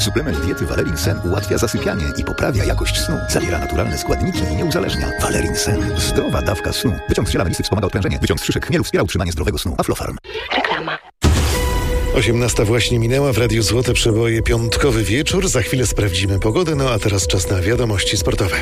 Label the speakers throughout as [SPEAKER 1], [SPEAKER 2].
[SPEAKER 1] Suplement diety Valerin Sen ułatwia zasypianie i poprawia jakość snu. Zawiera naturalne składniki i nie uzależnia. Valerin Sen. Zdrowa dawka snu. Wyciąg z ziela melisy wspomaga odprężenie. Wyciąg z szyszek chmielu wspiera utrzymanie zdrowego snu. Aflofarm.
[SPEAKER 2] Reklama.
[SPEAKER 3] 18 właśnie minęła, w Radiu Złote Przeboje, piątkowy wieczór. Za chwilę sprawdzimy pogodę, a teraz czas na wiadomości sportowe.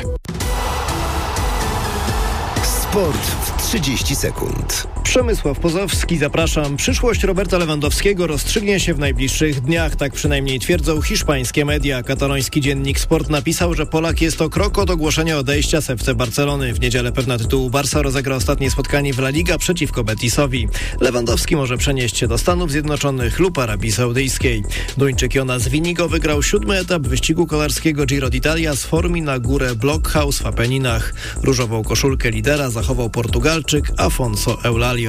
[SPEAKER 4] Sport w 30 sekund.
[SPEAKER 5] Przemysław Pozowski, zapraszam. Przyszłość Roberta Lewandowskiego rozstrzygnie się w najbliższych dniach, tak przynajmniej twierdzą hiszpańskie media. Kataloński dziennik Sport napisał, że Polak jest o krok od ogłoszenia odejścia z FC Barcelony. W niedzielę pewna tytułu Barca rozegra ostatnie spotkanie w La Liga przeciwko Betisowi. Lewandowski może przenieść się do Stanów Zjednoczonych lub Arabii Saudyjskiej. Duńczyk Jonas Winigo wygrał 7. etap wyścigu kolarskiego Giro d'Italia z Formi na górę Blockhaus w Apeninach. Różową koszulkę lidera zachował Portugalczyk Afonso Eulalio.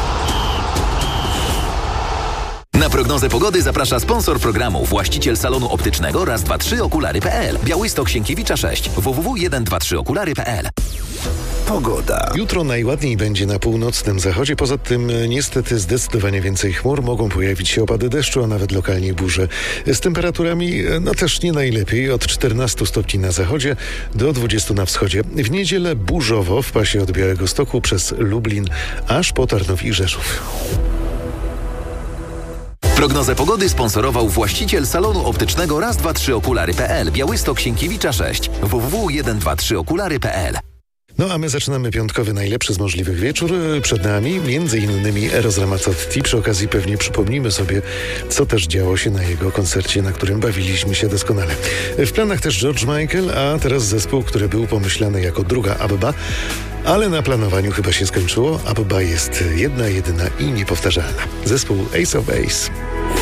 [SPEAKER 6] Na prognozę pogody zaprasza sponsor programu, właściciel salonu optycznego raz23okulary.pl. Białystok Sienkiewicza 6 www.123okulary.pl.
[SPEAKER 4] Pogoda.
[SPEAKER 3] Jutro najładniej będzie na północnym zachodzie, poza tym niestety zdecydowanie więcej chmur, mogą pojawić się opady deszczu, a nawet lokalnie burze. Z temperaturami też nie najlepiej, od 14 stopni na zachodzie do 20 na wschodzie. W niedzielę burzowo w pasie od Białegostoku przez Lublin aż po Tarnów i Rzeszów.
[SPEAKER 6] Prognozę pogody sponsorował właściciel salonu optycznego raz23okulary.pl. Białystok Sienkiewicza 6 www.123okulary.pl.
[SPEAKER 3] A my zaczynamy piątkowy, najlepszy z możliwych wieczór. Przed nami m.in. Eros Ramazzotti. Przy okazji pewnie przypomnimy sobie, co też działo się na jego koncercie, na którym bawiliśmy się doskonale. W planach też George Michael, a teraz zespół, który był pomyślany jako druga Abba, ale na planowaniu chyba się skończyło. Abba jest jedna, jedyna i niepowtarzalna. Zespół Ace of Base.